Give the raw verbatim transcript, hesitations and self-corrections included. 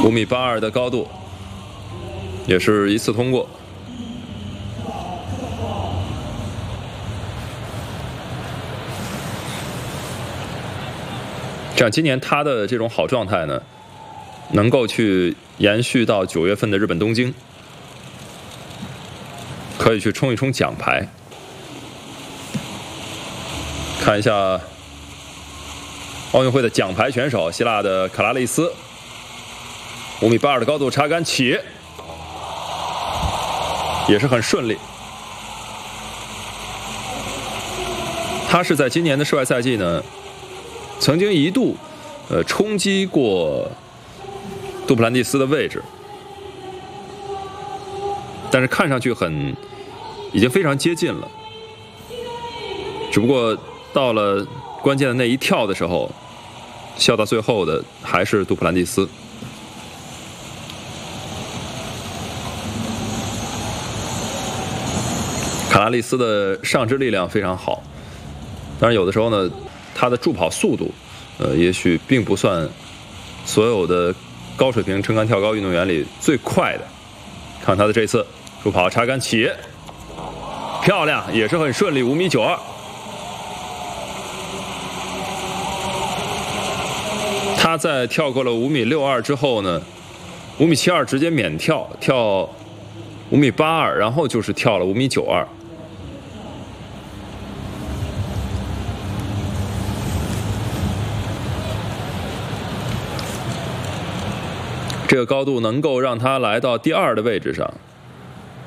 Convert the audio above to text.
五米八二的高度，也是一次通过。这样，今年他的这种好状态呢，能够去延续到九月份的日本东京，可以去冲一冲奖牌。看一下奥运会的奖牌选手，希腊的卡拉利斯，五米八二的高度插杆起，也是很顺利。他是在今年的室外赛季呢，曾经一度呃冲击过杜普兰蒂斯的位置，但是看上去很已经非常接近了，只不过到了关键的那一跳的时候，笑到最后的还是杜普兰蒂斯。卡拉利斯的上肢力量非常好，当然有的时候呢，他的助跑速度，呃，也许并不算所有的高水平撑杆跳高运动员里最快的。看他的这次助跑插杆起，漂亮，也是很顺利，五米九二。他在跳过了五米六二之后呢，五米七二直接免跳，跳五米八二，然后就是跳了五米九二。这个高度能够让他来到第二的位置上。